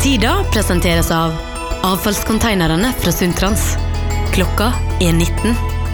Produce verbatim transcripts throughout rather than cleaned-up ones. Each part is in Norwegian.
Tida presenteres av avfallskonteinerne fra Sundtrans. Klokka er nitten.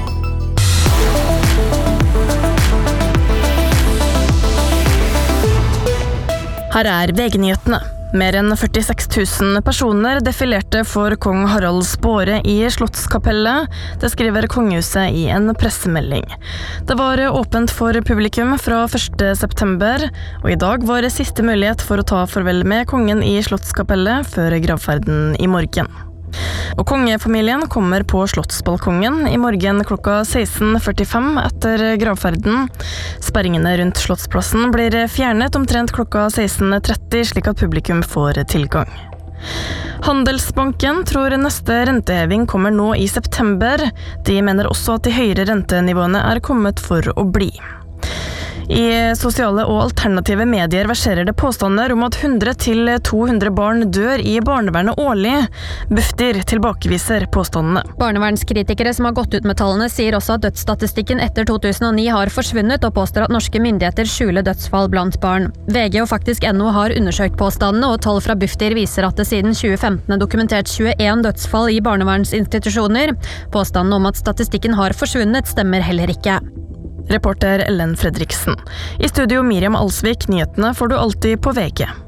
Her er V G-nyhetene. Mer enn førtiseks tusen personer defilerte for kong Haralds båre i Slottskapellet. Det skriver kongehuset i en pressemelding. Det var åpent for publikum fra første september, og i dag var det siste mulighet for å ta farvel med kongen i Slottskapellet før gravferden i morgen. Og kongefamilien kommer på Slottsbalkongen i morgen klokka seksten førtifem etter gravferden. Sperringene rundt Slottsplassen blir fjernet omtrent klokka seksten tretti, slik at publikum får tilgang. Handelsbanken tror neste renteheving kommer nå i september. De mener også at de høyere rentenivåene er kommet for å bli. I sosiale og alternative medier verserer det påstander om at hundre til to hundre barn dør i barnevernet årlig. Bufdir tilbakeviser påstandene. Barnevernskritikere som har gått ut med tallene sier også at dødsstatistikken etter to tusen og ni har forsvunnet, og påstår at norske myndigheter skjuler dødsfall blant barn. V G og faktisk N O har undersøkt påstandene, og tall fra Bufdir viser at det siden tjue femten er dokumentert tjueen dødsfall i barnevernsinstitusjoner. Påstanden om at statistikken har forsvunnet stemmer heller ikke. Reporter Ellen Fredriksen. I studio Miriam Alsvik, nyhetene får du alltid på V G.